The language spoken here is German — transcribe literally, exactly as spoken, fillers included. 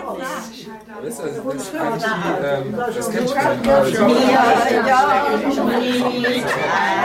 Weißt du, also das, ähm, das kennt man. Ja, ja,